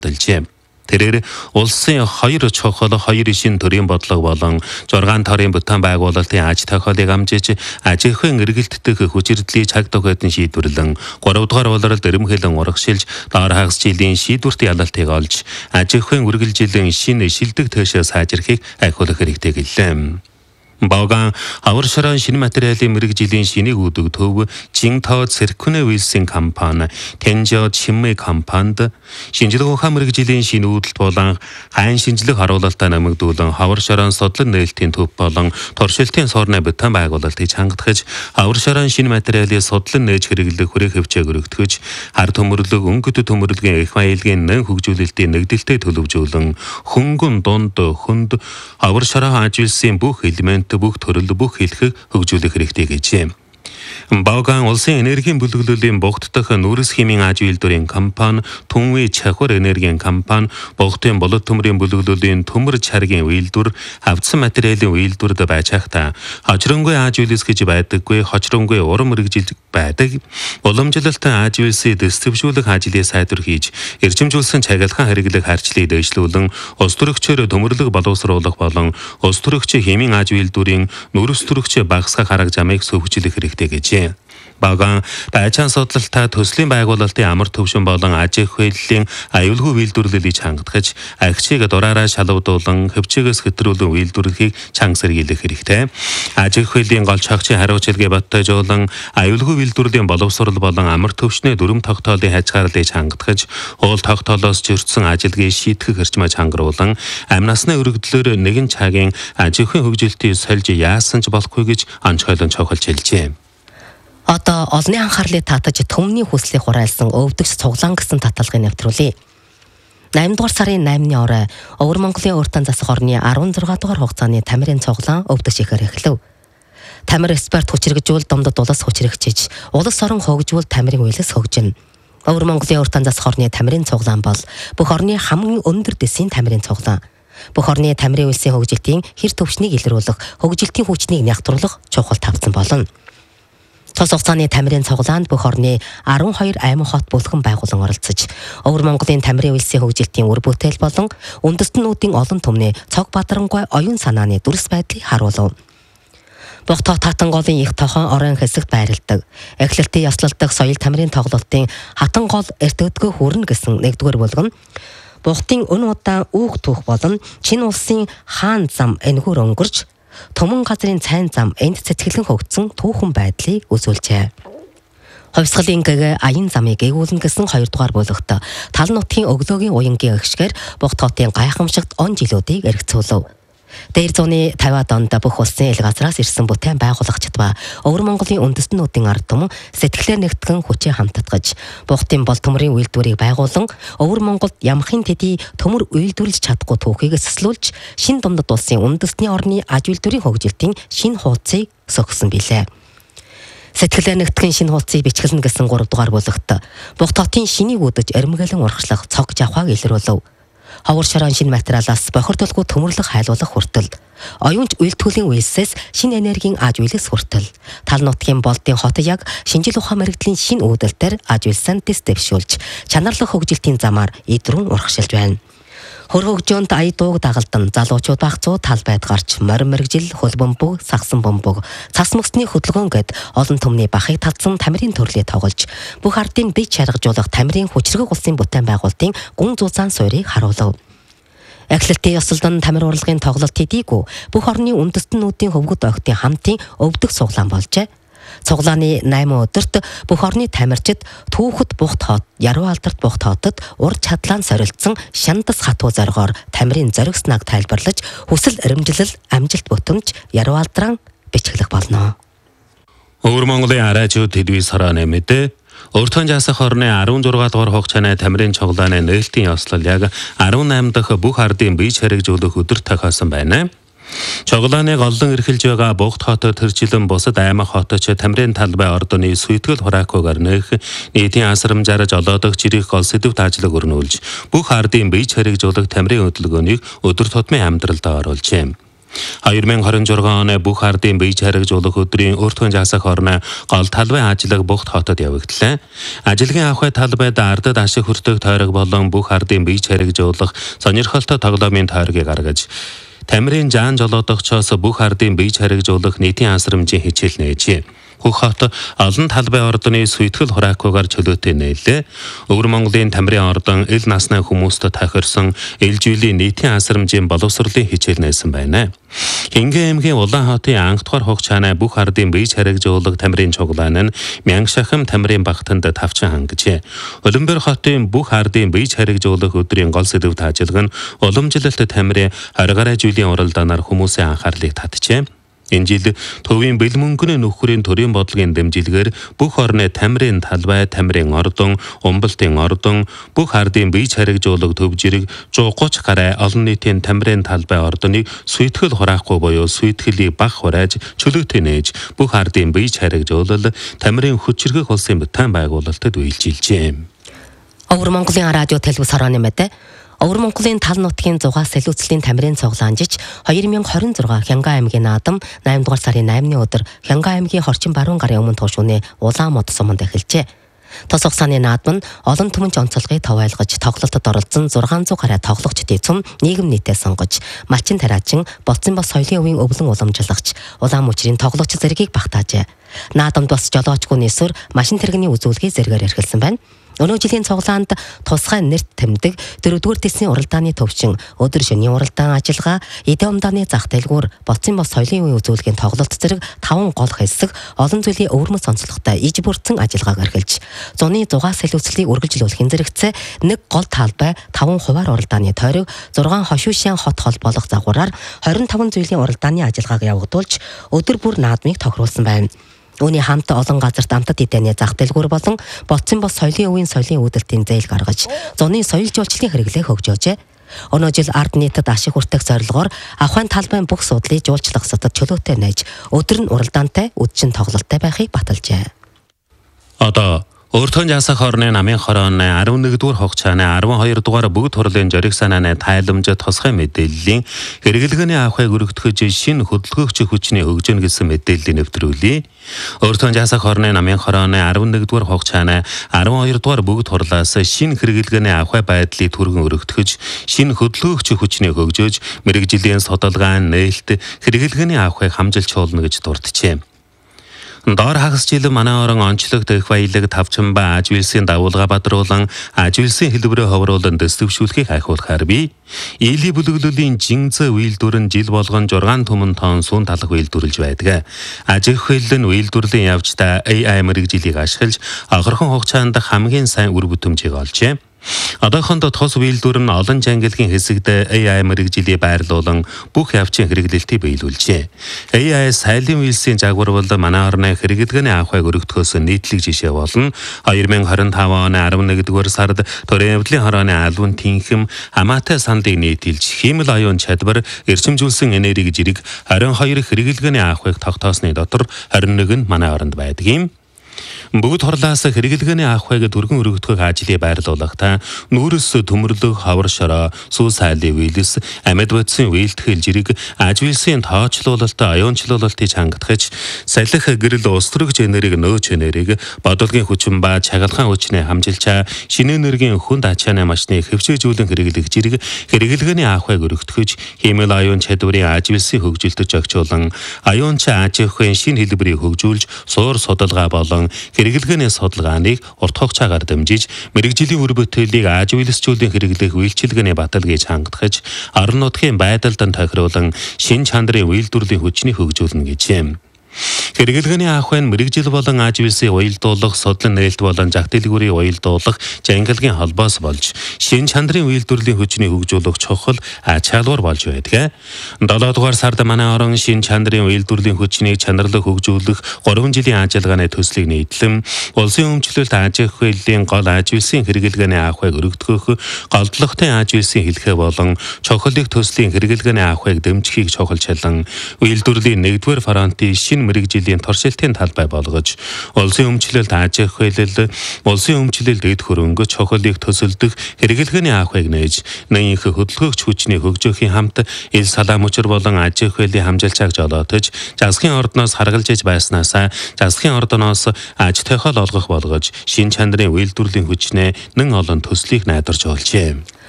дэлжээ. Тэрээр улсын 2 чухал 2 шин төрийн бодлого болон 6 төрийн бүтээн байгуулалтын аж тохиолыг амжиж ажихын эргэлтдэх хүчирдлийг цаг тохиолдсон шийдвэрлэн 3 дугаар улиралд эрэмхэлэн урагшилж доор хагас жилийн шийдвэрт ялалтыг олж ажихын үргэлжилэн шинэ шилдэг төшөө сайжрахыг ахиулах хэрэгтэй гэлээ. Багаан аваршран шинэ материалын мэрэгжлийн шинийг үүдэг төв Жинтоо циркүнэ вилсийн компани Тэнжо Чиммэ компанид шинжилгээ ухаан мэрэгжлийн шинэ үүдэлт болон хайн шинжлэх харуулалтаа нэмэгдүүлэн аваршран судлан нээлтийн төв болон туршилтын сорны бүтээн байгуулалтыг чангатгаж аваршран шинэ материалын судлан нээж хэрэглэх хүрээ хөвчөг өргөтгөж хар төмөрлөг өнгөт төмөрлөгийн их баялагын нэн хөгжүүлэлтийн нэгдэлтэд төлөвжүүлэн хөнгөн дунд хүнд аваршран ажилсан бүх элемент бүх төрөл бүх хэлхэг хөгжүүлэх хэрэгтэй гэжээ. Багаан улсын энергийн бүлэглэлийн богддох нүрс химийн аж үйлдвэрийн компани Түнвэ чахвар энергийн компани богдын болот төмрийн бүлэглэлийн төмөр чаргийн үйлдвэр хавцсан материалын үйлдвэрд байж хахта хожронгүй аж үйлс гэж байдаггүй хожронгүй урам мэрэгжил байдаг уламжлалтын аж үйлсийг дэвшүүлэх ажлыг сайдвар хийж эрчимжүүлсэн чагалхан хэрэглэх харчлыг дэвшлүүлэн ус төрөгчөөр төмөрлөг боловсруулах болон ус төрөгч химийн аж үйлдвэрийн нүрс төрөгч багасгах арга замыг сөвгжүүлэх хэрэгтэй гэжээ. Багаан байцаан судлалтаа төслийн байгуулалтын амар төвшин болон аж ахуй хөллийн аюулгүй үйлдвэрлэлийг чангатгаж агчийг дураараа шалгадуулан хөвчгөөс хэтрүүлэн үйлдвэрлэхийг чанга сэргийлэх хэрэгтэй. Аж ахуй хөллийн гол чагчийн хариуцлагыг баттайжуулан аюулгүй үйлдвэрлэлийн боловсрол болон амар төвшний дүрм тогтоолын хязгаарлалыг чангатгаж уул тогтоолоос зөрчсөн ажилгийг шийтгэх эрчмээ чангаруулан амь насны өргөдлөөр нэгэн цагийн аж ахуйн хөгжилтийг сольж яасан ч болохгүй гэж онцгойлон цохолж хэлжээ. Одоо олонний анхаарлыг татаж төмний хүслийг хураалсан өвдөгч цуглаан гэсэн таталгыг нэвтрүүлье. 8 дугаар сарын 8-ны орой Өвөр Монголын уртан засах орны 16 дугаар хугацааны тамирын цуглаан өвдөж ихээр эхлэв. Тамир спорт хүчирхэгжүүл домдод улс хүчирхэгжиж, улс орон хөгжүүл тамирын үйлс хөгжинэ. Өвөр Монголын уртан засах орны тамирын цуглаан бол бүх орны хамгийн өндөр дэсийн тамирын цуглаан. Бүх орны тамирын үйлсийн хөгжилтийн хэр төвчнийг илрүүлэх, хөгжилтийн хүчнийг нягтруулах чухал тавцсан болно. Цус хугацааны тамирын цуглаанд бүх орны 12 аймаг хот бүлгэн байгуулан оролцож, Өвөр Монголын тамирын үйлсийн хөгжилтийн үр бүтээл болон үндэстнүүдийн олон түмний цог бадарангуй оюун санааны дүрс байдлыг харуулв. Бүх татан голын их тохон орон хэсэгт байрладаг. Эхлэлтийн яслалдах соёл тамирын тоглолтын хатан гол эртөдгөө хүрнэ гэсэн 1-р бүлгэн Бухтын өн удаан үүх түүх болон Чин улсын хаан зам энэхүүр өнгөрч Төмөн газрын цайн зам энд цэцгэлэн хөгжсөн түүхэн байдлыг үзүүлжээ. Хувьсгалын гээ аян замыг ээгүүлнэ гэсэн 2 дугаар бүлэгт тал нутгийн өглөөгийн уянгийн өгшгээр Бухт хотын гайхамшигт он жилүүдийг эргцүүлв. Дээр зууны 50-аад онд бүх улсын ил газраас ирсэн бүтээн байгуулагчид ба Өвөр Монголын үндэстнүүдийн ард түмэн сэтгэлээр нэгтгэн хүчээ хамтдагж Бухтын бол төмрийн үйлдвэрийг байгуулан Өвөр Монголд ямахын төдий төмөр үйлдвэрлэж чадахгүй түүхийг эсэлүүлж шин домдод улсын үндэстний орны аж үйлдвэрийн хөгжилтийн шин хуудсыг сөхсөн билээ. Сэтгэлээр нэгтгэн шинэ хуудсыг бичгэлнэ гэсэн 3 дугаар бүлэгт Бухт хотын шинийг үдэж эрмгэлэн урагшлах цог жавхааг илрүүлв. Ховор шорон шинэ материалаас бохирдуулгүй төмөрлөх хайлуулах хүртэл оюунч үйлдвэрлэлийн үйлсээс шинэ энергийн аж үйлс хүртэл тал нутгийн болдын хот яг шинжил ухаан мэрэгдлийн шинэ үүдэлтээр аж үйлсэн дэвшүүлж чанарлах хөгжилтийн замаар идрүүн урагшилж байна. Хөр хөгжөөнд ая дууг дагалдан залуучууд багцуу тал байд гарч морин мэрэгжил хөл бөмбөг сагсан бөмбөг цас мөсний хөдөлгөөн гэд олон түмний бахыг татсан тамирын төрлийг тоглож бүх ардын бие чаргажуулах тамирын хүчрэг улсын бүтээн байгуулалтын гүн зузаан суурийг харуулв. Эхлэлтийн ёслолд тамир урлагийн тоглолт хийдийгүй бүх орны үндэстнүүдийн хөвгөд ойхтын хамтын өвдөг цуглаан болжээ. Цуглааны 8 өдөрт бүх орны тамирчид Түүхэд Бухт хот, Яруу алдарт Бухт хотод ур чадлаан сорилдсон Шандас хатуу зоргоор тамирын зоригснаг тайлбарлаж хүсэл эрэмжлэл амжилт бүтэмж Яруу алдран бичгэлэх болно. Өвөр Монголын араачууд тэдвээ сарааны мэдээ Өртөн жасах орны 16 дугаар хугацааны тамирын цуглааны нээлтийн ёслол яг 18 дахь бүх ардын бие хэрэгжүүлэх өдөр тохиосон байна. Цуглааныг олон эрхэлж байгаа Бухт хотод төржилэн бусад аймаг хотод тамирын талбай ордоны сүйтгэл хураакуугаар нэх нийтийн асрамжаар жолоодох жирэх гол сэдвт ажлыг өрнүүлж бүх ардын бие хэрэгжүүлэх тамирын хөдөлгөөнийг өдөр тутмын амьдралд оруулжээ. 2026 оны бүх ардын бие чаргажуулах өдрийн өртгөн жасах орны гол талбай ажлыг Бохт хотод явагдлаа. Ажилгийн авахай талбайд ардад ашиг хүртэх тойрог болон бүх ардын бие чаргажуулах сонирхолтой тоглоомын тойргийг гаргаж Тамирын жаан жолоодогчоос бүх ардын бие чаргажуулах нийтийн асрамжийн хичээл нээжээ. Бүх хот олон талбай ордны сүйтгэл хураакгүйгээр чөлөөтэй нээлээ. Өвөр Монголын Тамирын ордон ил насны хүмүүст тохирсон ээлжүүлийн нийтийн асрамжийн боловсролын хичээл нээсэн байна. Хингээ аймгийн Улаан хотын анх дугаар хугацааны бүх ардын бие чаргажуулах Тамирын цуглаан нь Мянгшахам Тамирын багтанд тавчин хангажээ. Улаанбаатар хотын бүх ардын бие чаргажуулах өдрийн гол сэдэв таажлаг нь уламжлалт Тамирын 20 гаруй жилийн уралдаанаар хүмүүсийн анхаарлыг татжээ. Энэ жил төвийн бэлмөнгөний нөхрийн төрийн бодлогын дэмжлэгээр бүх орны Тамирын талбай, Тамирын ордон, Умбалтын ордон, бүх ардын бие чаргажуулах төв жирэг 130 гаруй олон нийтийн Тамирын талбай ордоныг сүйтгэл хураахгүй буюу сүйтгэлийг баг хурааж чөлөөтэй нээж бүх ардын бие чаргажуулал Тамирын хүчирхэг улсын бүтээн байгуулалтад үйлчилжээ. Өвөр Монголын радио телевиз хорооны мэдээ Өвөр Монголын тал нутгийн зугаас солиоцлын Тамирын цуглаанжиж 2026 Хянгаан аймгийн наадам 8 дугаар сарын 8-ны өдөр Хянгаан аймгийн Хорчин баруун гарын өмнө туушууны Улаан мод суманд эхэлжээ. Тос хугацааны наадам нь олон түмэнч онцлогыг товайлгож тоглолтод оролцсон 600 гаруй тоглогчдын цум нийгэм нийтээ сонгож малчин тариачин болцсон бос соёлын өвийн өвлөн уламжлагч улаан мөчрийн тоглогч зэргийг багтаажээ. Наадамд бас жолоочгүй нийсвэр машин тэрэгний үзүүлгийг зэргээр эрхэлсэн байна. Өнөө жилийн цуглаанд тусгай нэрт тэмдэг 4-р дэсний уралдааны төвчин өдөр шөнийн уралдаан ажиллагаа эдийн умдааны зах дэлгүүр болцсон бос соёлын үеийн үзүүлгийн тоглолт зэрэг 5 гол хэсэг олон зүйлийн өвөрмөц онцлогтой иж бүрдсэн ажиллагааг эрхэлж зуны зугаас солиоцлыг үргэлжлүүлэхин зэрэгцээ нэг гол талбай 5 хуваар уралдааны тойрог 6 хошуушийн хот холбоолох загвараар 25 зүйлийн уралдааны ажиллагааг явагдуулж өдөр бүр наадмыг тохируулсан байна. Үүний хамт олон газарт амтад эдэний зах дэлгүүр болон болцсон бос соёлын үеийн соёлын үүдэлтийн зээл гаргаж зуны соёл жуулчлалын хэрэглээ хөгжөөжээ. Өнөө жил ард нийтэд ашиг хүртэх зорилгоор авахын талбайн бүх суудлыг жуулчлах сатад чөлөөтэй нээж өдөр нь уралдаантай үдшин тоглолттой байхыг баталжээ. Одоо Өртгөн жасах орны намын хорооны 11-р хугацааны 12-р бүгд хурлын жориг санааны тайламж тусгай мэдээллийн хэрэглэгээний авахыг өргөтгөж шинэ хөдөлгөөгч хүчний хөгжинө гэсэн мэдээллийг нэвтрүүлье. Өртгөн жасах орны намын хорооны 11-р хугацааны 12-р бүгд хурлаас шинэ хэрэглэгээний авахай байдлыг түргэн өргөтгөж шинэ хөдөлгөөгч хүчний хөгжөөж мэрэгжлийн судалгаа нээлт хэрэглэгээний авахыг хамжилчуулна гэж дурджээ. Доор хагасжилан манай орон онцлог дэх баялаг тавчин ба ажвилсын давуулга бадруулан ажвилсын хэлбэрээ ховруулан дэвшүүлэхийг айхуулахаар бий. Ийли бүлэглэлийн жинзэ үйлдвэр нь жил болгон 6 түмэн тонн сүүн талах үйлдвэрлэж байдаг. Ажиг хөлн үйлдвэрлэлийн явцдаа AI мэрэгжилийг ашиглаж огорхон хугацаанд хамгийн сайн үр бүтэмжийг олжээ. Одоохондоо тос үйлдвэр нь олон жангилгийн хэсэгт AI мэрэгжилийг байрлуулан бүх явцын хэрэглэлтийг биелүүлжээ. AI сайлын үйлсийн загвар бол манай орны хэрэглэгээний авахыг өргөдөхөөс нийтлэг жишээ болно. 2025 оны 11-р сард төрийн явдлын хорооны албан тэнхэм хамаатай сандыг нийтэлж хиймэл оюун чадвар эрчимжүүлсэн энерги жирэг 22 хэрэглэгээний авахыг тогтоосны дотор 21 нь манай оронд байдаг юм. Бүгд хурлаас хэрэглэгээний авахыг түргэн өргөдгөх ажлыг байрлуулахдаа нүүрс төмөрлөг ховор шороо сүү сайлын вийлс амьд бодисын вийлтгэл жирэг ажвилсын тоочлуулалтаа оюунчлуулалтыг хангахж салхи гэрэл устрагч энерги нөөч энерги бодлогын хүчин ба чагалгаан хүчний хамжилчаа шинэ энергийн хүнд ачааны машины хэвшээжүүлэн хэрэглэх жирэг хэрэглэгээний авахыг өргөдгөж хиймэл оюун чадварын ажвилсын хөгжилтөж огжуулан оюунч аж ахуйн шинэ хэлбэрийг хөгжүүлж суур судалгаа болон хэрэглэгээний судалгааныг урт хугацаагаар дамжиж мэрэгжлийн үр бүтээлийг ажиглалцуулын хэрэглэх үйлчилгээний баталгааг хангахж орон нутгийн байдалд тохируулан шин чанарын үйлдвэрлэлийн хүчний хөгжүүлнэ гэжээ. Хэрэглэгээний авахын мэрэгжил болон ажвилсын уялдуулах, судлан нээлт болон зах дэлгүүрийн уялдуулах жангилгийн холбоос болж шин чанарын үйлдвэрлэлийн хүчний хөгжүүлэх чухал ач холбогдол болж байдаг. 7-р сард манай орон шин чанарын үйлдвэрлэлийн хүчнийг чанарлаг хөгжүүлэх 3 жилийн ажиллагааны төслийг нийтлэн улсын өмчлөлт аж ахуйн гол ажвилсын хэрэглэгээний авахыг өргөдгөх, голдлогтой ажвилсын хэлхээ болон чухлыг төслийн хэрэглэгээний авахыг дэмжихийг чухалчилан үйлдвэрлэлийн 1-р фронтын шинэ шинэ мэрэгжлийн туршилтын талбай болгож улсын өмчлөлд аж ахуй хөлөл, улсын өмчлөлд эд хөрөнгө чухлыг төсөлдөх хэрэглэгээний авахыг нээж нэн их хөдөлгөөгч хүчний хөгжөөхийн хамт ил салаам учир болон аж ахуйн хамжилчааг жолоотож жазгийн ордноос харгалж иж байснаас жазгийн ордноос аж тохиол олгох болгож шин чанарын үйлдвэрлэлийн хүчнээ нэн олон төслийг найдварж олжээ.